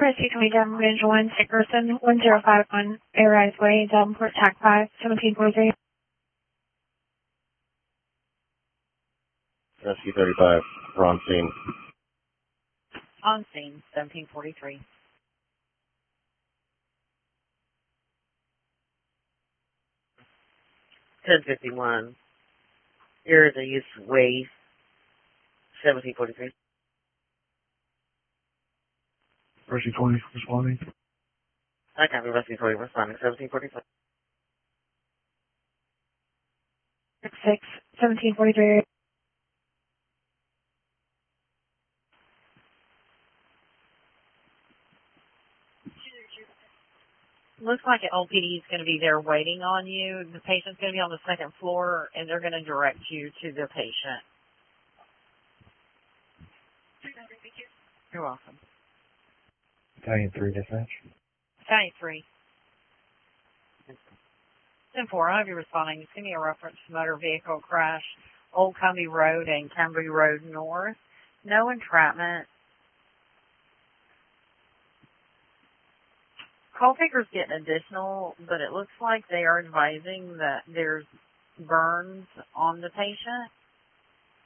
Rescue 20 Davenport 1, sick person, 1051, Arise Way, Davenport, TAC 5, 1743. Rescue 35, we're on scene. On scene, 1743. (1051), Arise Way, 1743. Rescue 20 responding. I copy Rescue 20 responding, 1745. 6, 1743. Looks like an LPD is going to be there waiting on you. The patient's going to be on the second floor, and they're going to direct you to the patient. You're welcome. Battalion 3 dispatch. Battalion 3. 10-4, I'll be responding. It's going to be a reference to motor vehicle crash, Old Cumbie Road and Cambry Road North. No entrapment. Call takers get an additional, but it looks like they are advising that there's burns on the patient.